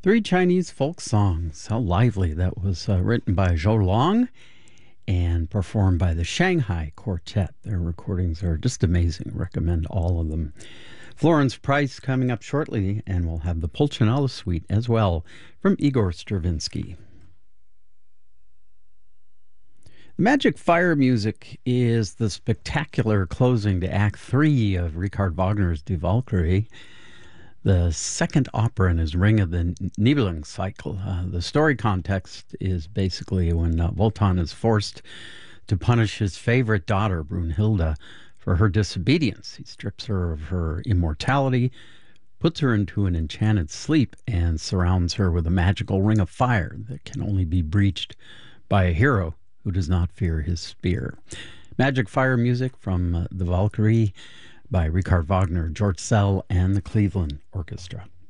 Three Chinese folk songs. How lively. That was written by Zhou Long and performed by the Shanghai Quartet. Their recordings are just amazing. Recommend all of them. Florence Price coming up shortly, and we'll have the Pulcinella Suite as well from Igor Stravinsky. The Magic Fire music is the spectacular closing to Act 3 of Richard Wagner's Die Walküre, the second opera in his Ring of the Nibelung cycle. The story context is basically when Wotan is forced to punish his favorite daughter, Brunhilde, for her disobedience. He strips her of her immortality, puts her into an enchanted sleep, and surrounds her with a magical ring of fire that can only be breached by a hero who does not fear his spear. Magic Fire music from the Valkyrie by Richard Wagner, George Szell, and the Cleveland Orchestra.